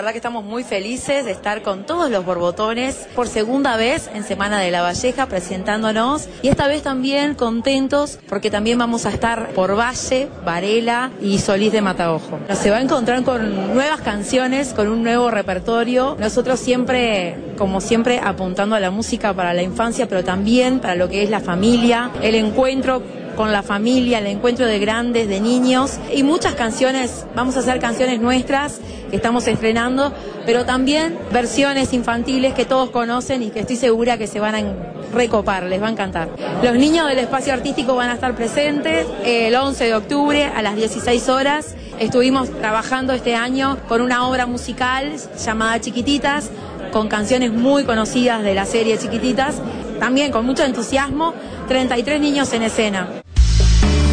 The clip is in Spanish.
verdad que estamos muy felices de estar con todos los borbotones por segunda vez en Semana de la Valleja presentándonos, y esta vez también contentos porque también vamos a estar por Valle, Varela y Solís de Mataojo. Se va a encontrar con nuevas canciones, con un nuevo repertorio. Nosotros siempre, como siempre, apuntando a la música para la infancia, pero también para lo que es la familia, el encuentro con la familia, el encuentro de grandes, de niños, y muchas canciones. Vamos a hacer canciones nuestras que estamos estrenando, pero también versiones infantiles que todos conocen y que estoy segura que se van a recopar, les va a encantar. Los niños del espacio artístico van a estar presentes el 11 de octubre a las 16 horas. Estuvimos trabajando este año con una obra musical llamada Chiquititas, con canciones muy conocidas de la serie Chiquititas, también con mucho entusiasmo, 33 niños en escena.